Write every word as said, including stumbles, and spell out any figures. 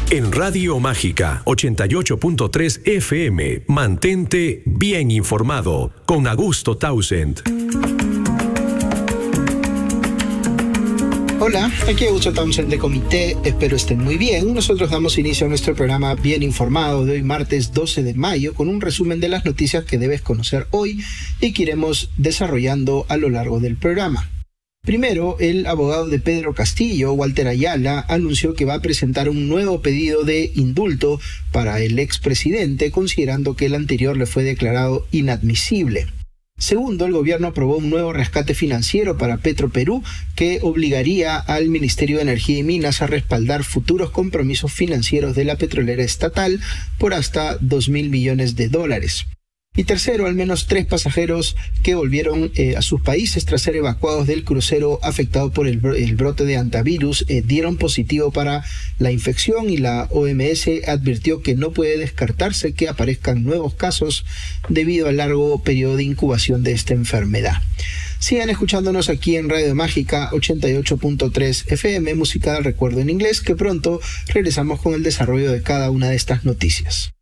En Radio Mágica ochenta y ocho punto tres F M, mantente bien informado con Augusto Townsend. Hola, aquí Augusto Townsend de Comité, espero estén muy bien. Nosotros damos inicio a nuestro programa Bien Informado de hoy martes doce de mayo con un resumen de las noticias que debes conocer hoy y que iremos desarrollando a lo largo del programa. Primero, el abogado de Pedro Castillo, Walter Ayala, anunció que va a presentar un nuevo pedido de indulto para el expresidente, considerando que el anterior le fue declarado inadmisible. Segundo, el gobierno aprobó un nuevo rescate financiero para Petroperú que obligaría al Ministerio de Energía y Minas a respaldar futuros compromisos financieros de la petrolera estatal por hasta dos mil millones de dólares. Y tercero, al menos tres pasajeros que volvieron eh, a sus países tras ser evacuados del crucero afectado por el, bro el brote de hantavirus eh, dieron positivo para la infección y la O M S advirtió que no puede descartarse que aparezcan nuevos casos debido al largo periodo de incubación de esta enfermedad. Sigan escuchándonos aquí en Radio Mágica ochenta y ocho punto tres F M, música del recuerdo en inglés, que pronto regresamos con el desarrollo de cada una de estas noticias.